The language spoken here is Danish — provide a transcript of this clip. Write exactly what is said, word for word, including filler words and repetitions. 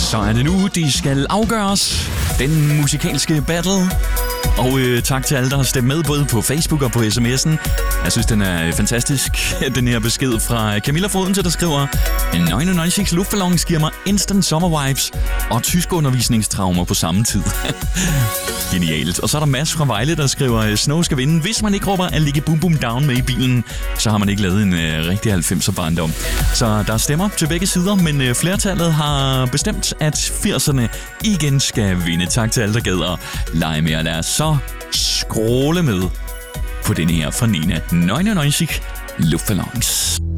Så er det nu, de skal afgøres. Den musikalske battle. Og øh, tak til alle, der har stemt med, både på Facebook og på sms'en. Jeg synes, den er fantastisk. Den her besked fra Camilla Fodense, der skriver: nioghalvfems luftballons giver mig instant summer vibes og tyskundervisningstraumer på samme tid. Genialt. Og så er der Mads fra Vejle, der skriver: Snow skal vinde. Hvis man ikke råber at ligge boom boom down med i bilen, så har man ikke lavet en øh, rigtig halvfemser barndom. Så der stemmer til begge sider, men øh, flertallet har bestemt, at firserne igen skal vinde. Tak til alle, der gad at lege med, og lad os så skråle med på den her fra Nina. nioghalvfems luftballons.